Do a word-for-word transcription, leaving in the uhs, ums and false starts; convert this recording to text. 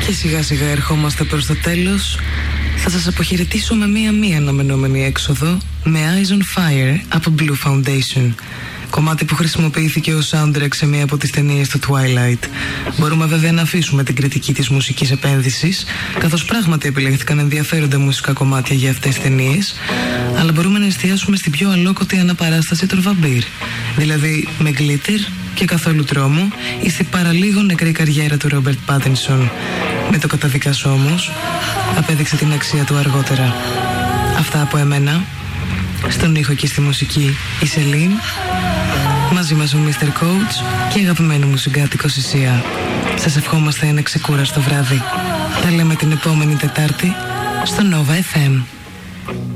Και σιγά σιγά ερχόμαστε προς το τέλος. Θα σας αποχαιρετήσω με μία μη αναμενόμενη έξοδο, με Eyes on Fire από Blue Foundation. Κομμάτι που χρησιμοποιήθηκε ως soundtrack σε μία από τις ταινίες του Twilight. Μπορούμε βέβαια να αφήσουμε την κριτική της μουσικής επένδυσης, καθώς πράγματι επιλέχθηκαν ενδιαφέροντα μουσικά κομμάτια για αυτές τις ταινίες, αλλά μπορούμε να εστιάσουμε στην πιο αλόκοτη αναπαράσταση των βαμπύρ. Δηλαδή με glitter και καθόλου τρόμο, ή στην παραλίγο νεκρή καριέρα του Ρόμπερτ Πάτινσον. Με το καταδικάσω όμως, απέδειξε την αξία του αργότερα. Αυτά από εμένα. Στον ήχο και στη μουσική η Σελήν, μαζί μας ο μίστερ Coach και αγαπημένο μου συγκάτοικος η Σία. Σας ευχόμαστε ένα ξεκούραστο βράδυ. Τα λέμε την επόμενη Τετάρτη στο Nova εφ εμ.